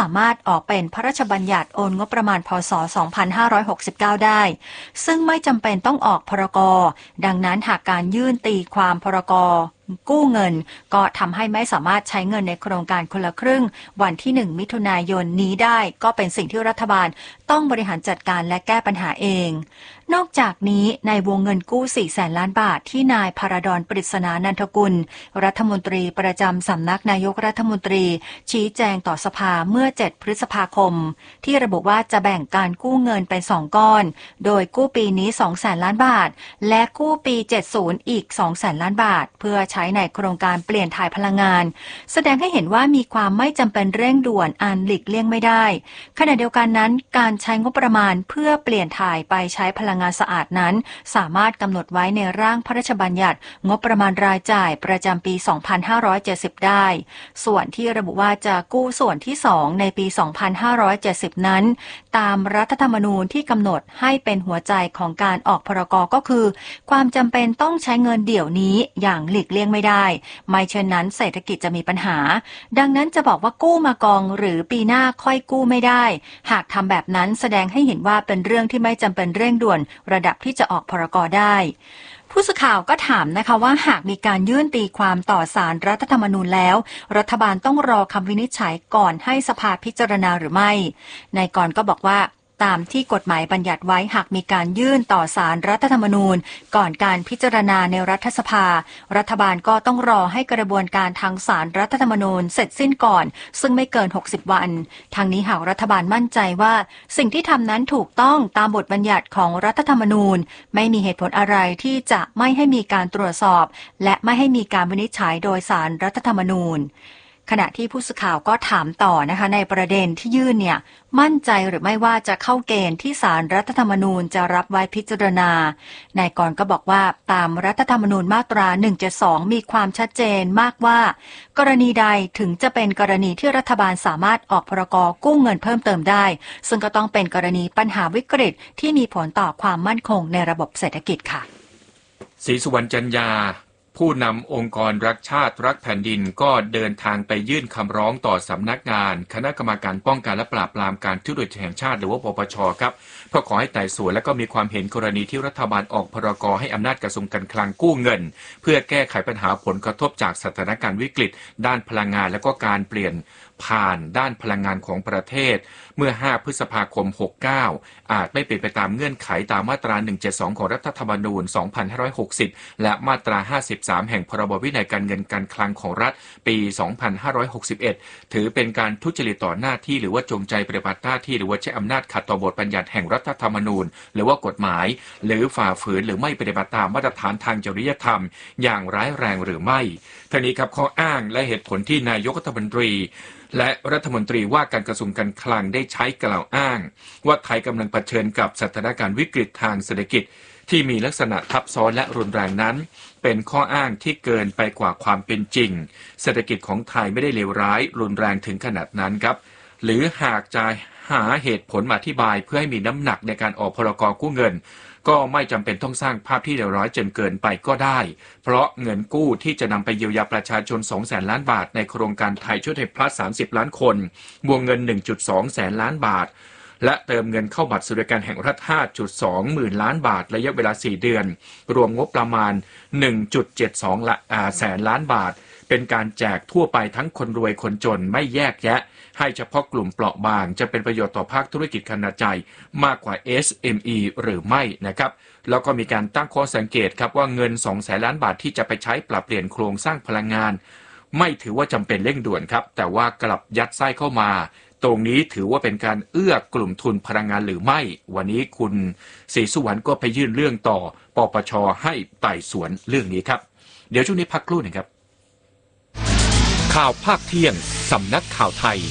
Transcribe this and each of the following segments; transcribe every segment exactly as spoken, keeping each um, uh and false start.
ามารถออกเป็นพระราชบัญญัติโอนงบประมาณพ.ศ. สองพันห้าร้อยหกสิบเก้าได้ซึ่งไม่จำเป็นต้องออกพรก.ดังนั้นหากการยื่นตีความพรก.กู้เงินก็ทำให้ไม่สามารถใช้เงินในโครงการคนละครึ่งวันที่หนึ่งมิถุนายนนี้ได้ก็เป็นสิ่งที่รัฐบาลต้องบริหารจัดการและแก้ปัญหาเองนอกจากนี้ในวงเงินกู้สี่แสนล้านบาทที่นายพาราดอนปริศนานันทกุลรัฐมนตรีประจำสำนักนายกรัฐมนตรีชี้แจงต่อสภาเมื่อเจ็ดพฤษภาคมที่ระบุว่าจะแบ่งการกู้เงินเป็นสองก้อนโดยกู้ปีนี้สองแสนล้านบาทและกู้ปีเจ็ดสิบอีกสองแสนล้านบาทเพื่อใช้ในโครงการเปลี่ยนถ่ายพลังงานแสดงให้เห็นว่ามีความไม่จำเป็นเร่งด่วนอันหลีกเลี่ยงไม่ได้ขณะเดียวกันนั้นการใช้งบประมาณเพื่อเปลี่ยนถ่ายไปใช้พลังงานสะอาดนั้นสามารถกำหนดไว้ในร่างพระราชบัญญัติงบประมาณรายจ่ายประจำปีสองพันห้าร้อยเจ็ดสิบได้ส่วนที่ระบุว่าจะกู้ส่วนที่สองในปีสองพันห้าร้อยเจ็ดสิบนั้นตามรัฐธรรมนูญที่กำหนดให้เป็นหัวใจของการออกพรก.ก็คือความจำเป็นต้องใช้เงินเดี๋ยวนี้อย่างหลีกเลี่ยงไม่ได้ไม่เช่นนั้นเศรษฐกิจจะมีปัญหาดังนั้นจะบอกว่ากู้มากองหรือปีหน้าค่อยกู้ไม่ได้หากทำแบบนั้นแสดงให้เห็นว่าเป็นเรื่องที่ไม่จำเป็นเร่งด่วนระดับที่จะออกพรก.ได้ผู้สื่อข่าวก็ถามนะคะว่าหากมีการยื่นตีความต่อศาลรัฐธรรมนูญแล้วรัฐบาลต้องรอคำวินิจฉัยก่อนให้สภาพิจารณาหรือไม่นายกรก็บอกว่าตามที่กฎหมายบัญญัติไว้หากมีการยื่นต่อศาลรัฐธรรมนูญก่อนการพิจารณาในรัฐสภารัฐบาลก็ต้องรอให้กระบวนการทางศาลรัฐธรรมนูญเสร็จสิ้นก่อนซึ่งไม่เกินหกสิบวันทางนี้หากรัฐบาลมั่นใจว่าสิ่งที่ทำนั้นถูกต้องตามบทบัญญัติของรัฐธรรมนูญไม่มีเหตุผลอะไรที่จะไม่ให้มีการตรวจสอบและไม่ให้มีการวินิจฉัยโดยศาลรัฐธรรมนูญขณะที่ผู้สื่อข่าวก็ถามต่อนะคะในประเด็นที่ยื่นเนี่ยมั่นใจหรือไม่ว่าจะเข้าเกณฑ์ที่ศาลรัฐธรรมนูญจะรับไว้พิจารณานายกรก็บอกว่าตามรัฐธรรมนูญมาตราหนึ่งร้อยเจ็ดสิบสองมีความชัดเจนมากว่ากรณีใดถึงจะเป็นกรณีที่รัฐบาลสามารถออกพรก.กู้เงินเพิ่มเติมได้ซึ่งก็ต้องเป็นกรณีปัญหาวิกฤตที่มีผลต่อความมั่นคงในระบบเศรษฐกิจค่ะศรีสุวรรณจันยาผู้นำองค์กรรักชาติรักแผ่นดินก็เดินทางไปยื่นคำร้องต่อสำนักงานคณะกรรมการป้องกันและปราบปรามการทุจริตแห่งชาติหรือว่าปปช.ครับเพื่อขอให้ไต่สวนและก็มีความเห็นกรณีที่รัฐบาลออกพรก.ให้อำนาจกระทรวงการคลังกู้เงินเพื่อแก้ไขปัญหาผลกระทบจากสถานการณ์วิกฤตด้านพลังงานและก็การเปลี่ยนผ่านด้านพลังงานของประเทศเมื่อห้าพฤษภาคมหกสิบเก้าอาจไม่เป็นไปตามเงื่อนไขตามมาตราหนึ่งร้อยเจ็ดสิบสองของรัฐธรรมนูญสองพันห้าร้อยหกสิบและมาตราห้าสิบสามแห่งพรบวินัยการเงินการคลังของรัฐปีสองพันห้าร้อยหกสิบเอ็ดถือเป็นการทุจริตต่อหน้าที่หรือว่าจงใจปฏิบัติหน้าที่หรือว่าใช้อำนาจขัดต่อบทบัญญัติแห่งรัฐธรรมนูญหรือว่ากฎหมายหรือฝ่าฝืนหรือไม่ปฏิบัติตามมาตรฐานทางจริยธรรมอย่างร้ายแรงหรือไม่ทั้งนี้ครับข้ออ้างและเหตุผลที่นายกรัฐมนตรีและรัฐมนตรีว่าการกระทรวงการคลังได้ใช้กล่าวอ้างว่าไทยกำลังเผชิญกับสถานการณ์วิกฤตทางเศรษฐกิจที่มีลักษณะทับซ้อนและรุนแรงนั้นเป็นข้ออ้างที่เกินไปกว่าความเป็นจริงเศรษฐกิจของไทยไม่ได้เลวร้ายรุนแรงถึงขนาดนั้นครับหรือหากจะหาเหตุผลมาอธิบายเพื่อให้มีน้ำหนักในการออกพรก.กู้เงินก็ไม่จำเป็นต้องสร้างภาพที่เลวร้ายจนเกินไปก็ได้เพราะเงินกู้ที่จะนำไปเยียวยาประชาชน สองแสนล้านบาทในโครงการไทยช่วยไทยพลัสสามสิบล้านคนวงเงิน หนึ่งจุดสอง แสนล้านบาทและเติมเงินเข้าบัตรสวัสดิการแห่งรัฐ ห้าจุดสอง หมื่นล้านบาทระยะเวลาสี่เดือนรวมงบประมาณ หนึ่งจุดเจ็ดสอง แสนล้านบาทเป็นการแจกทั่วไปทั้งคนรวยคนจนไม่แยกแยะให้เฉพาะกลุ่มเปราะบางจะเป็นประโยชน์ต่อภาคธุรกิจขนาดใหญ่มากกว่า เอส เอ็ม อี หรือไม่นะครับแล้วก็มีการตั้งข้อสังเกตครับว่าเงิน สองแสนล้านบาทที่จะไปใช้ปรับเปลี่ยนโครงสร้างพลังงานไม่ถือว่าจำเป็นเร่งด่วนครับแต่ว่ากลับยัดไส้เข้ามาตรงนี้ถือว่าเป็นการเอื้อกลุ่มทุนพลังงานหรือไม่วันนี้คุณศรีสุวรรณก็ไปยื่นเรื่องต่อปปช.ให้ไต่สวนเรื่องนี้ครับเดี๋ยวช่วงนี้พักครู่หนึ่งครับข่าวภาคเที่ยงสำนักข่าวไทย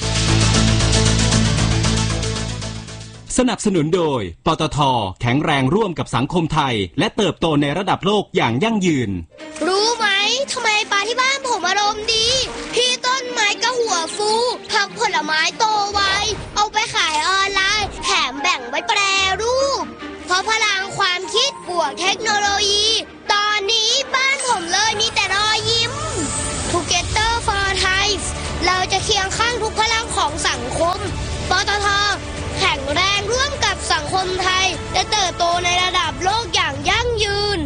สนับสนุนโดยปตท.แข็งแรงร่วมกับสังคมไทยและเติบโตในระดับโลกอย่างยั่งยืนรู้ไหมทำไมปลาที่บ้านผมอารมณ์ดีพี่ต้นไม้ก็หัวฟูผักผลไม้โตไวเอาไปขายออนไลน์แถมแบ่งไว้แปรรูปเพราะพลังความคิดบวกเทคโนโลยีตอนนี้บ้านผมเลยมีแต่รอยยิ้ม Together for Thai เราจะเคียงข้างทุกพลังของสังคมโตในระดับโลกอย่างยั่งยืน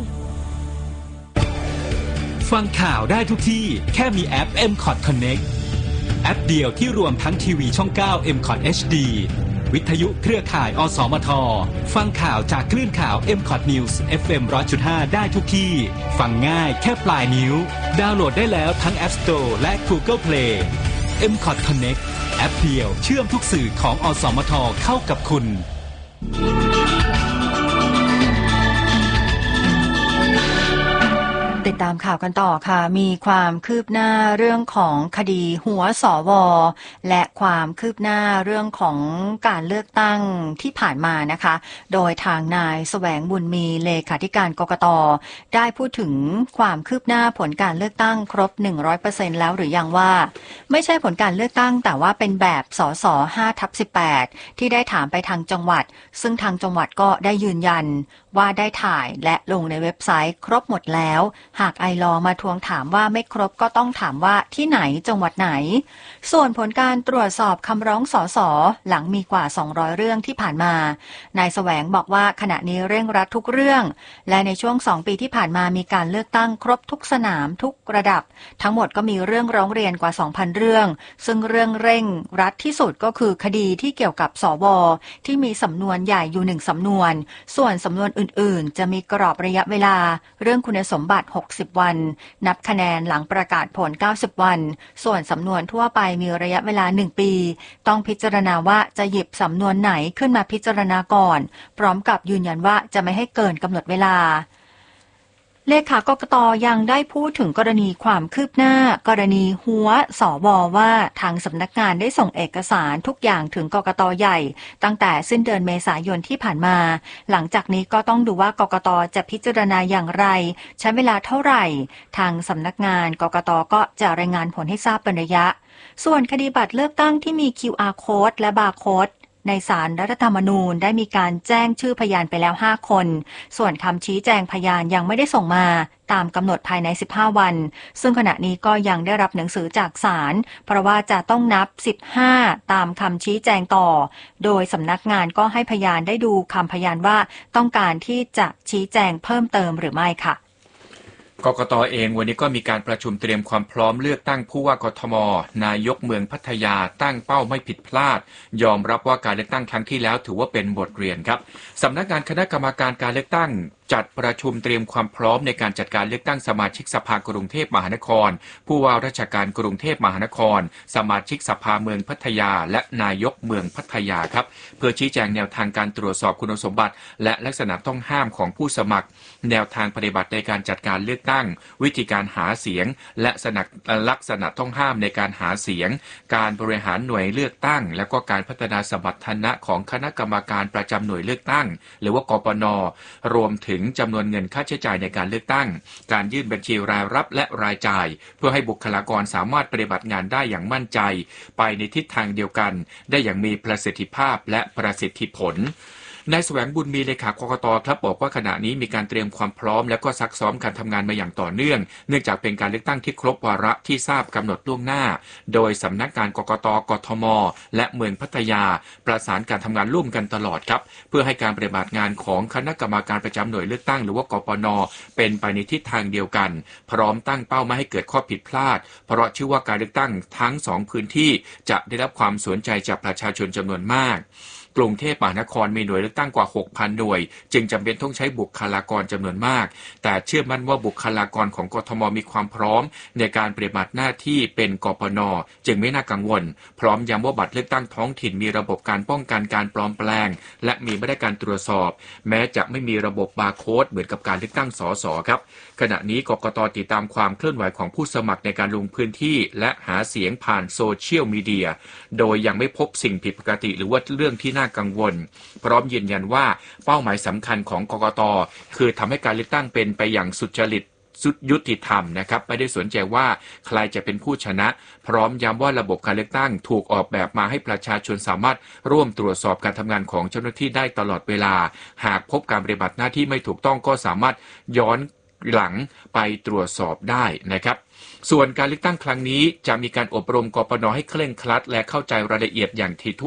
ฟังข่าวได้ทุกที่แค่มีแอป เอ็ม คอท Connect แอปเดียวที่รวมทั้งทีวีช่อง เก้า เอ็ม คอท เอช ดี วิทยุเครือข่าย อสมท ฟังข่าวจากคลื่นข่าว เอ็ม คอท News เอฟ เอ็ม หนึ่งร้อยจุดห้า ได้ทุกที่ ฟังง่ายแค่ปลายนิ้วดาวน์โหลดได้แล้วทั้ง App Store และ Google Play เอ็ม คอท Connect แอปเดียวเชื่อมทุกสื่อของอสมทเข้ากับคุณติดตามข่าวกันต่อค่ะมีความคืบหน้าเรื่องของคดีหัวสวและความคืบหน้าเรื่องของการเลือกตั้งที่ผ่านมานะคะโดยทางนายแสวงบุญมีเลขาธิการกกต.ได้พูดถึงความคืบหน้าผลการเลือกตั้งครบ หนึ่งร้อยเปอร์เซ็นต์ แล้วหรือยังว่าไม่ใช่ผลการเลือกตั้งแต่ว่าเป็นแบบสส ห้าทับสิบแปด ที่ได้ถามไปทางจังหวัดซึ่งทางจังหวัดก็ได้ยืนยันว่าได้ถ่ายและลงในเว็บไซต์ครบหมดแล้วหากไอลอมาทวงถามว่าไม่ครบก็ต้องถามว่าที่ไหนจังหวัดไหนส่วนผลการตรวจสอบคำร้องสสหลังมีกว่าสองร้อยเรื่องที่ผ่านมานายแสวงบอกว่าขณะนี้เร่งรัดทุกเรื่องและในช่วงสองปีที่ผ่านมามีการเลือกตั้งครบทุกสนามทุกระดับทั้งหมดก็มีเรื่องร้องเรียนกว่า สองพัน เรื่องซึ่งเรื่องเร่งรัดที่สุดก็คือคดีที่เกี่ยวกับสวที่มีสำนวนใหญ่อยู่หนึ่งสำนวนส่วนสำนวนอื่นๆจะมีกรอบระยะเวลาเรื่องคุณสมบัติหกสิบวันนับคะแนนหลังประกาศผลเก้าสิบวันส่วนสำนวนทั่วไปมีระยะเวลาหนึ่งปีต้องพิจารณาว่าจะหยิบสำนวนไหนขึ้นมาพิจารณาก่อนพร้อมกับยืนยันว่าจะไม่ให้เกินกำหนดเวลาเลขากกต.ยังได้พูดถึงกรณีความคืบหน้ากรณีหัวสวว่าทางสำนักงานได้ส่งเอกสารทุกอย่างถึงกกต.ใหญ่ตั้งแต่สิ้นเดือนเมษายนที่ผ่านมาหลังจากนี้ก็ต้องดูว่ากกต.จะพิจารณาอย่างไรใช้เวลาเท่าไหร่ทางสำนักงานกกต.ก็จะรายงานผลให้ทราบเป็นระยะส่วนคดีบัตรเลือกตั้งที่มี คิว อาร์ Code และ Barcodeในศาลรัฐธรรมนูญได้มีการแจ้งชื่อพยานไปแล้วห้าคนส่วนคำชี้แจงพยานยังไม่ได้ส่งมาตามกำหนดภายในสิบห้าวันซึ่งขณะนี้ก็ยังได้รับหนังสือจากศาลเพราะว่าจะต้องนับสิบห้าตามคำชี้แจงต่อโดยสำนักงานก็ให้พยานได้ดูคำพยานว่าต้องการที่จะชี้แจงเพิ่มเติมหรือไม่ค่ะกกต.เองวันนี้ก็มีการประชุมเตรียมความพร้อมเลือกตั้งผู้ว่ากทม.นายกเมืองพัทยาตั้งเป้าไม่ผิดพลาดยอมรับว่าการเลือกตั้งครั้งที่แล้วถือว่าเป็นบทเรียนครับสำนักงานคณะกรรมการการเลือกตั้งจัดประชุมเตรียมความพร้อมในการจัดการเลือกตั้งสมาชิกสภากรุงเทพมหานครผู้ว่าราชการกรุงเทพมหานครสมาชิกสภาเมืองพัทยาและนายกเมืองพัทยาครับเพื่อชี้แจงแนวทางการตรวจสอบคุณสมบัติและลักษณะต้องห้ามของผู้สมัครแนวทางปฏิบัติในการจัดการเลือกตั้งวิธีการหาเสียงและลักษณะต้องห้ามในการหาเสียงการบริหารหน่วยเลือกตั้งและก็การพัฒนาสมรรถนะของคณะกรรมการประจำหน่วยเลือกตั้งหรือว่ากปน.รวมถึงจำนวนเงินค่าใช้จ่ายในการเลือกตั้งการยื่นบัญชีรายรับและรายจ่ายเพื่อให้บุคลากรสามารถปฏิบัติงานได้อย่างมั่นใจไปในทิศทางเดียวกันได้อย่างมีประสิทธิภาพและประสิทธิผลนายแสวงบุญมีเลขากกต.ครับบอกว่าขณะนี้มีการเตรียมความพร้อมและก็ซักซ้อมการทำงานมาอย่างต่อเนื่องเนื่องจากเป็นการเลือกตั้งที่ครบวาระที่ทราบกำหนดล่วงหน้าโดยสำนักงานกกต.กทม.และเมืองพัทยาประสานการทำงานร่วมกันตลอดครับเพื่อให้การปฏิบัติงานของคณะกรรมการประจำหน่วยเลือกตั้งหรือว่ากปน.เป็นไปในทิศทางเดียวกันพร้อมตั้งเป้าไม่ให้เกิดข้อผิดพลาดเพราะเชื่อว่าการเลือกตั้งทั้งสองพื้นที่จะได้รับความสนใจจากประชาชนจำนวนมากกรุงเทพมหานครมีหน่วยเลือกตั้งกว่า หกพัน หน่วยจึงจำเป็นต้องใช้บุคลากรจำนวนมากแต่เชื่อมั่นว่าบุคลากรของกทม.มีความพร้อมในการปฏิบัติหน้าที่เป็นกปน.จึงไม่น่ากังวลพร้อมย้ำว่าบัตรเลือกตั้งท้องถิ่นมีระบบการป้องกันการปลอมแปลงและมีมาตรการตรวจสอบแม้จะไม่มีระบบบาร์โค้ดเหมือนกับการเลือกตั้งสสครับขณะนี้กกต.ติดตามความเคลื่อนไหวของผู้สมัครในการลงพื้นที่และหาเสียงผ่านโซเชียลมีเดียโดยยังไม่พบสิ่งผิดปกติหรือว่าเรื่องที่น่ากังวลพร้อมยืนยันว่าเป้าหมายสำคัญของกกต.คือทำให้การเลือกตั้งเป็นไปอย่างสุจริตสุดยุติธรรมนะครับไม่ได้สนใจว่าใครจะเป็นผู้ชนะพร้อมย้ำว่าระบบการเลือกตั้งถูกออกแบบมาให้ประชาชนสามารถร่วมตรวจสอบการทำงานของเจ้าหน้าที่ได้ตลอดเวลาหากพบการปฏิบัติหน้าที่ไม่ถูกต้องก็สามารถย้อนหลังไปตรวจสอบได้นะครับส่วนการเลือกตั้งครั้งนี้จะมีการอบรมกปน.ให้เคร่งครัดและเข้าใจรายละเอียดอย่างถี่ถ้วน